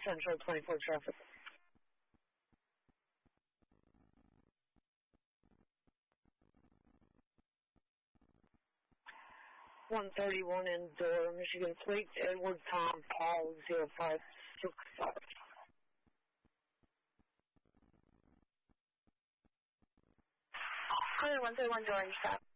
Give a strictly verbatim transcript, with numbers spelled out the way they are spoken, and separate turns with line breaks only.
Central twenty-four traffic. one thirty-one Endora, Michigan Fleet, Edward Tom Paul zero five six five.
one thirty-one Endora, stop.